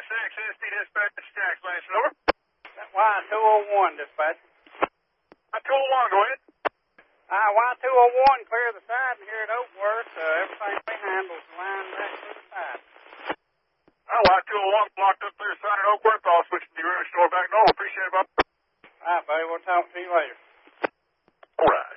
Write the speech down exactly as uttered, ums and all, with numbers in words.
S X S D dispatch, tax station, over. Y two oh one, dispatch. Y two oh one, go ahead. Uh, Y two oh one, clear the side and here at Oakworth. Uh, everything we handles the line back to the side. Oh, Y two oh one blocked up clear side at Oakworth. I'll switch the grocery store back normal. Appreciate it, Bob. All right, buddy. We'll talk to you later. All right.